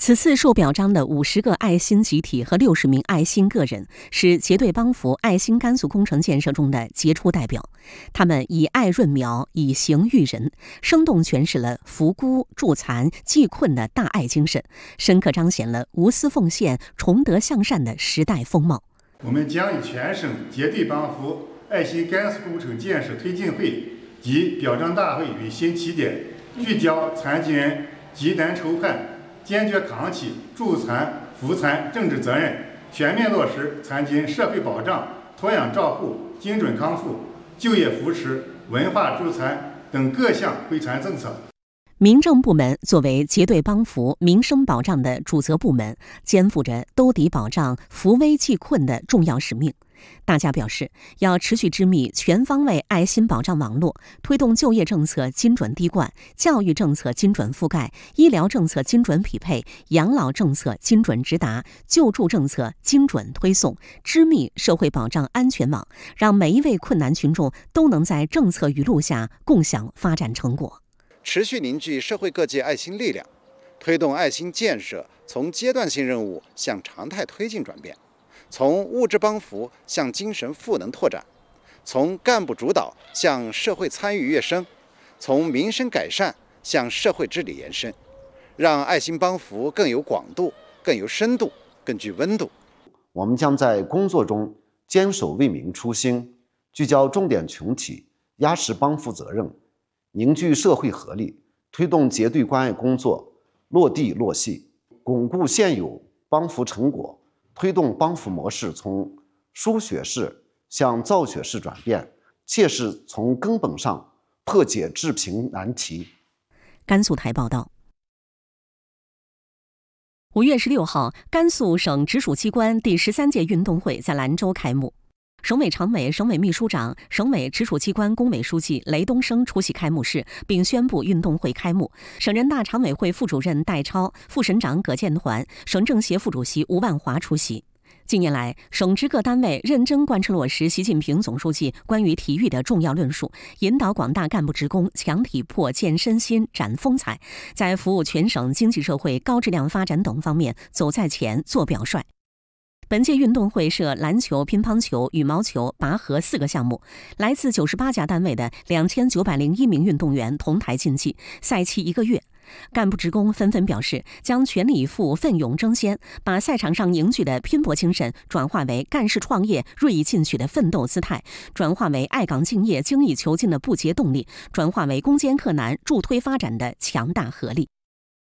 此次受表彰的50个爱心集体和60名爱心个人是结对帮扶爱心甘肃工程建设中的杰出代表。他们以爱润苗，以形育人，生动诠释了扶孤助残济困的大爱精神，深刻彰显了无私奉献、崇德向善的时代风貌。 我们将以全省结对帮扶爱心甘肃工程建设推进会及表彰大会为新起点，聚焦残疾人急难愁盼，坚决扛起助残扶残政治责任，全面落实残疾人社会保障、托养照护、精准康复、就业扶持、文化助残等各项惠残政策。 民政部门作为结对帮扶、民生保障的主责部门，肩负着兜底保障、扶危济困的重要使命。大家表示，要持续织密全方位爱心保障网络，推动就业政策精准滴灌、教育政策精准覆盖、医疗政策精准匹配、养老政策精准直达、救助政策精准推送，织密社会保障安全网，让每一位困难群众都能在政策雨露下共享发展成果。 持续凝聚社会各界爱心力量，推动爱心建设从阶段性任务向常态推进转变，从物质帮扶向精神赋能拓展，从干部主导向社会参与跃升，从民生改善向社会治理延伸，让爱心帮扶更有广度、更有深度、更具温度。 我们将在工作中坚守为民初心，聚焦重点群体，压实帮扶责任，凝聚社会合力，推动结对关爱工作落地落细，巩固现有帮扶成果，推动帮扶模式从输血式向造血式转变，切实从根本上破解致贫难题。 甘肃台报道。5月16号，甘肃省直属机关第13届运动会在兰州开幕。省委常委、省委秘书长、省委直属机关工委书记雷东升出席开幕式，并宣布运动会开幕。省人大常委会副主任戴超、副省长葛建团、省政协副主席吴万华出席。近年来，省直各单位认真贯彻落实习近平总书记关于体育的重要论述，引导广大干部职工强体魄、健身心、展风采，在服务全省经济社会高质量发展等方面走在前、做表率。本届运动会设篮球、乒乓球、羽毛球、拔河4个项目，来自98家单位的2901名运动员同台竞技，赛期1个月。干部职工纷纷表示，将全力以赴、奋勇争先，把赛场上凝聚的拼搏精神转化为干事创业、锐意进取的奋斗姿态，转化为爱岗敬业、精益求精的不竭动力，转化为攻坚克难、助推发展的强大合力。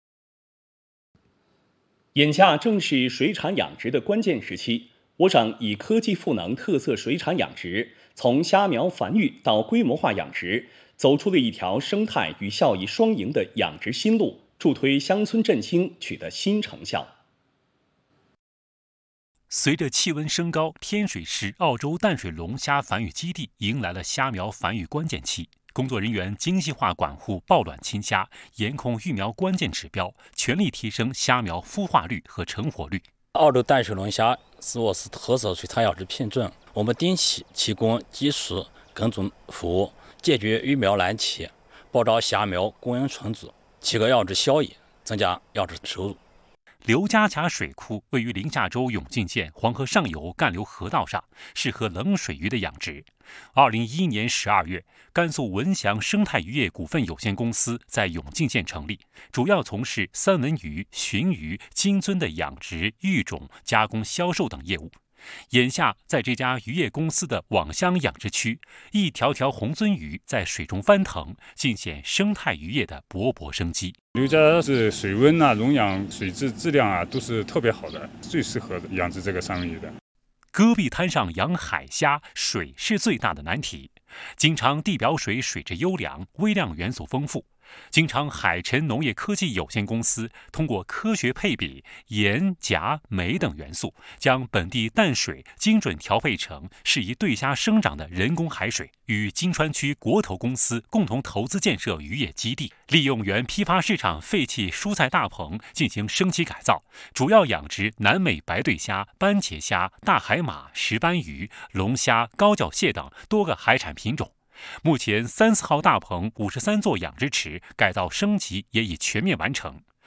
眼下正是水产养殖的关键时期，我省以科技赋能特色水产养殖，从虾苗繁育到规模化养殖，走出了一条生态与效益双赢的养殖新路，助推乡村振兴取得新成效。 随着气温升高，天水市澳洲淡水龙虾繁育基地迎来了虾苗繁育关键期。工作人员精细化管护抱卵亲虾，严控育苗关键指标，全力提升虾苗孵化率和成活率。 澳洲淡水龙虾是我市特色水产养殖品种，我们定期提供技术跟踪服务，解决育苗难题，保障虾苗供应充足，提高养殖效益，增加养殖收入。 刘家峡水库位于临夏州永靖县黄河上游干流河道上，适合冷水鱼的养殖。2011年12月，甘肃文祥生态渔业股份有限公司在永靖县成立，主要从事三文鱼、鲟鱼、金樽的养殖、育种、加工、销售等业务。眼下，在这家渔业公司的网箱养殖区，一条条红鳟鱼在水中翻腾，尽显生态渔业的勃勃生机。 刘家是水温溶氧、水质质量都是特别好的，最适合养殖这个三文鱼的。 戈壁滩上养海虾，水是最大的难题。经常地表水水质优良，微量元素丰富。经常海辰农业科技有限公司通过科学配比盐、钾、镁等元素，将本地淡水精准调配成适宜对虾生长的人工海水，与金川区国投公司共同投资建设渔业基地，利用原批发市场废弃蔬菜大棚进行升级改造，主要养殖南美白对虾、斑茄虾、大海马、石斑鱼、龙虾、高脚蟹等多个海产品种。目前3、4号大棚53座养殖池改造升级也已全面完成。